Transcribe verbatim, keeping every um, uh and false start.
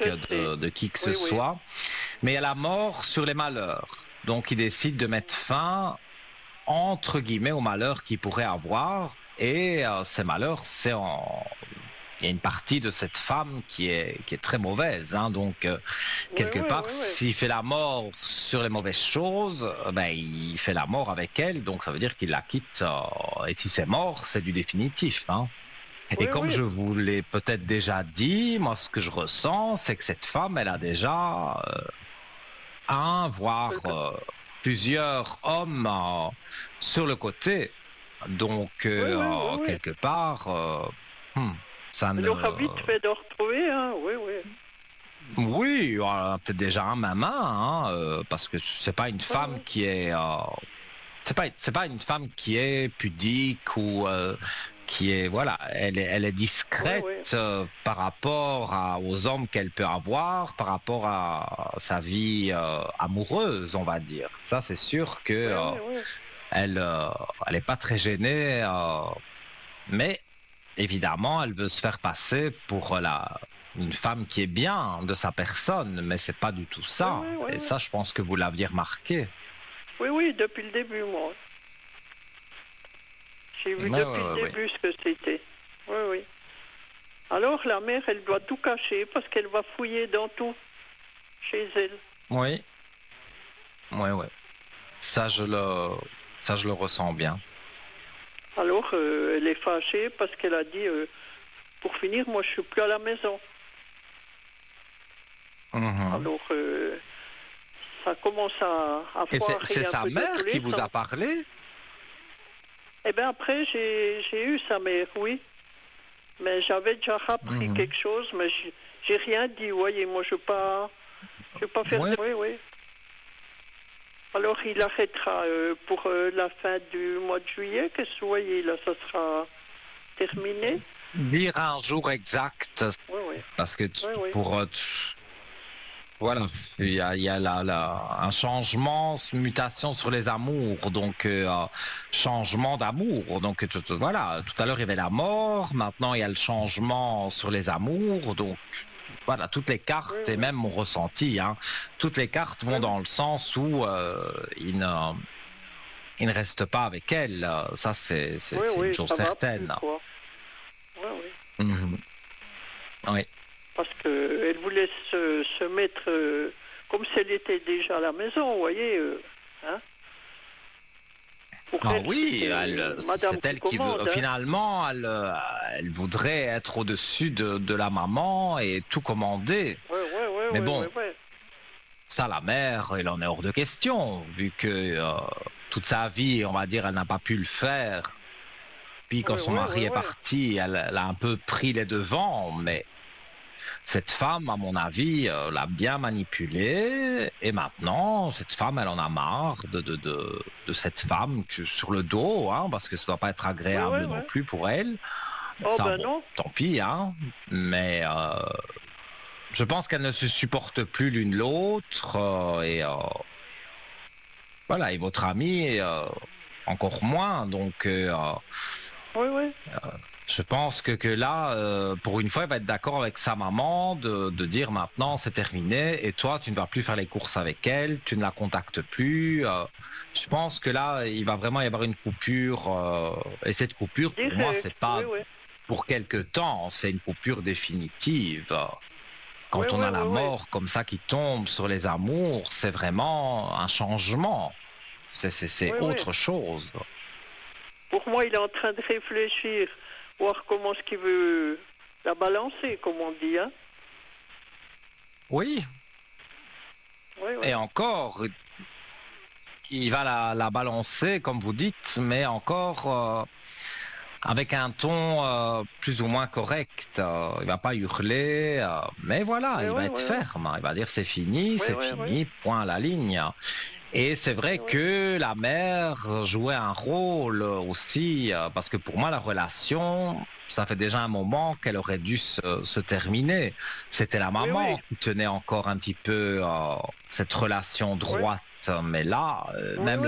de, de qui que ce oui, oui. soit. Mais il y a la mort sur les malheurs. Donc il décide de mettre fin, entre guillemets, aux malheurs qu'il pourrait avoir. Et euh, ces malheurs, c'est en... Il y a une partie de cette femme qui est, qui est très mauvaise. Hein. Donc, euh, Oui, quelque oui, part, oui, oui. s'il fait la mort sur les mauvaises choses, euh, ben, il fait la mort avec elle. Donc, ça veut dire qu'il la quitte. Euh, et si c'est mort, c'est du définitif. Hein. Et Oui, comme oui. je vous l'ai peut-être déjà dit, moi, ce que je ressens, c'est que cette femme, elle a déjà euh, un, voire euh, plusieurs hommes euh, sur le côté. Donc, Oui, euh, oui, oui, euh, oui. quelque part, euh, hmm, ça Elle ne... aura vite fait de retrouver, hein. Oui, oui. Oui, euh, peut-être déjà un maman, hein, euh, parce que c'est pas une Oui, femme oui. qui est... euh, c'est pas, c'est pas une femme qui est pudique ou euh, qui est... Voilà, elle est, elle est Oui, discrète oui. euh, par rapport à- aux hommes qu'elle peut avoir, par rapport à sa vie euh, amoureuse, on va dire. Ça, c'est sûr que Oui, euh, oui, oui. elle, euh, elle est pas très gênée, euh, mais évidemment, elle veut se faire passer pour la, une femme qui est bien de sa personne, mais c'est pas du tout Oui, ça. oui, oui, Et oui. ça, je pense que vous l'aviez remarqué. Oui, oui, depuis le début, moi. J'ai vu Ouais, depuis ouais, le ouais, ouais. début ce que c'était. Oui, oui. Alors, la mère, elle doit tout cacher parce qu'elle va fouiller dans tout chez elle. Oui, ouais, ouais. Ça, je le, ça, je le ressens bien. Alors, euh, elle est fâchée parce qu'elle a dit, euh, pour finir, moi, je suis plus à la maison. Mhm. Alors, euh, ça commence à, à Et c'est c'est foirer un sa peu de tous mère qui les vous sens. a parlé? Eh bien, après, j'ai j'ai eu sa mère, oui. Mais j'avais déjà appris Mhm. quelque chose, mais j'ai j'ai rien dit, voyez. Moi, je ne vais pas, je vais pas faire... Ouais. Oui, oui. Alors, il arrêtera euh, pour euh, la fin du mois de juillet. Qu'est-ce que vous voyez, là, ça sera terminé. Dire un jour exact, Oui, oui. parce que tu- Oui, oui. pour euh, tu- voilà, il y a, il y a la- la- un changement, une mutation sur les amours, donc euh, changement d'amour. Donc tu- tu- voilà, tout à l'heure il y avait la mort, maintenant il y a le changement sur les amours, donc voilà, toutes les Oui, cartes et oui. même mon ressenti, hein, toutes les cartes Oui, vont oui. dans le sens où euh, il ne, il ne reste pas avec elle. Ça c'est c'est- Oui, c'est une oui, chose ça va plus, certaine. quoi. Oui, oui. Mhm. Oui. Parce qu'elle voulait se, se mettre euh, comme si elle était déjà à la maison, vous voyez. Euh, hein. Pour Ah elle, oui, c'était elle, madame c'est qui elle qui veut. commande. Hein. Finalement, elle, euh, elle voudrait être au-dessus de, de la maman et tout commander. Oui, oui, oui, Mais oui, bon, oui, oui. ça, la mère, il en est hors de question, vu que euh, toute sa vie, on va dire, elle n'a pas pu le faire. Puis quand Oui, son oui, oui, mari est oui. parti, elle, elle a un peu pris les devants, mais cette femme, à mon avis, euh, l'a bien manipulée. Et maintenant, cette femme, elle en a marre de, de, de, de cette femme que, sur le dos, hein, parce que ça doit pas être Oui, oui, agréable oui. non plus pour elle. Oh, Ça, ben bon, non. tant pis, hein. Mais euh, je pense qu'elles ne se supportent plus l'une l'autre. euh, et euh, voilà, et votre amie, euh, encore moins. Donc, euh, Oui, oui. je pense que, que là, euh, pour une fois, il va être d'accord avec sa maman de, de dire maintenant c'est terminé et toi, tu ne vas plus faire les courses avec elle, tu ne la contactes plus. euh, je pense que là, il va vraiment y avoir une coupure. euh, et cette coupure, pour moi, Direct. c'est Oui, pas oui. pour quelque temps, c'est une coupure définitive. Oui, Quand on oui, a la oui, oui. mort comme ça qui tombe sur les amours, c'est vraiment un changement. C'est c'est- c'est Oui, oui. autre chose. Pour moi, il est en train de réfléchir, voir comment est-ce qu'il veut la balancer, comme on dit. Hein. Oui, Oui, oui. et encore, il va la, la balancer, comme vous dites, mais encore euh, avec un ton euh, plus ou moins correct. Euh, il va pas hurler, euh, mais voilà, Oui, il va oui, être oui, oui. ferme. Hein. Il va dire c'est fini, Oui, c'est oui, oui. fini, point à la ligne. Et c'est Oui, vrai oui. que la mère jouait un rôle aussi, euh, parce que pour moi, la relation, ça fait déjà un moment qu'elle aurait dû se, se terminer. C'était la Oui, maman oui. qui tenait encore un petit peu euh, cette relation Oui. droite. Mais là, euh, Oui, même oui.